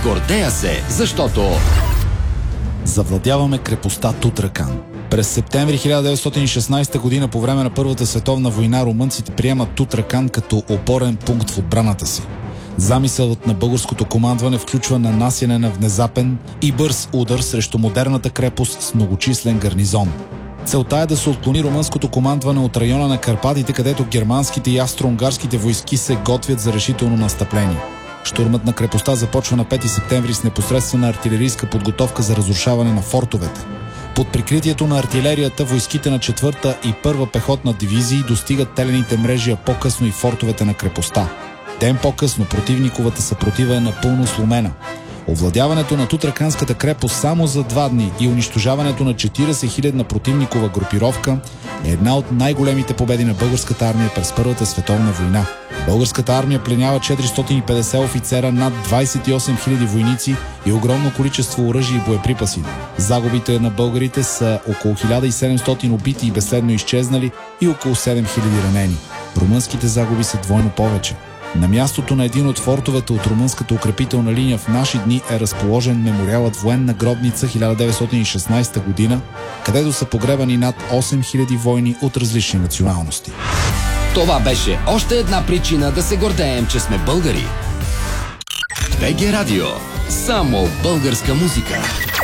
Гордея се, защото завладяваме крепостта Тутракан. През септември 1916 година, по време на Първата световна война, румънците приемат Тутракан като опорен пункт в отбраната си. Замисълът на българското командване включва нанасяне на внезапен и бърз удар срещу модерната крепост с многочислен гарнизон. Целта е да се отклони румънското командване от района на Карпатите, където германските и австро-унгарските войски се готвят за решително настъпление. Щурмът на крепостта започва на 5 септември с непосредствена артилерийска подготовка за разрушаване на фортовете. Под прикритието на артилерията, войските на 4-та и 1-ва пехотна дивизии достигат телените мрежи, а по-късно и фортовете на крепостта. Ден по-късно противниковата съпротива е напълно сломена. Овладяването на Тутраканската крепост само за 2 дни и унищожаването на 40-хилядна противникова групировка е една от най-големите победи на българската армия през Първата световна война. Българската армия пленява 450 офицера, над 28 000 войници и огромно количество оръжие и боеприпаси. Загубите на българите са около 1700 убити и безследно изчезнали и около 7000 ранени. Румънските загуби са двойно повече. На мястото на един от фортовете от румънската укрепителна линия в наши дни е разположен мемориалът Военна гробница 1916 година, където са погребани над 8000 войни от различни националности. това беше още една причина да се гордеем, че сме българи. БГ Радио. Само българска музика.